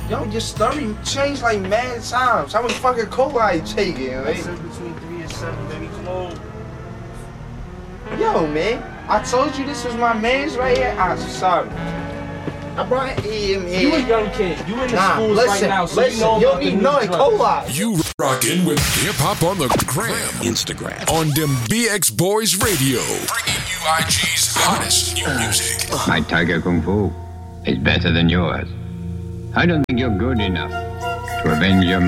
Yo, your story changed like mad times. How much fucking cola you taking, I right? said between 3 and 7, baby. Come on. Yo, man, I told you this was my man's right here. I'm sorry. I brought him here. You a young kid. You in the schools right now, so you know you about don't the need new none drugs. cola. You rockin' with Hip Hop on the Gram. Instagram. On them BX Boys Radio. Bringing you IG's hottest new music. My Tiger Kung Fu is better than yours. I don't think you're good enough to avenge your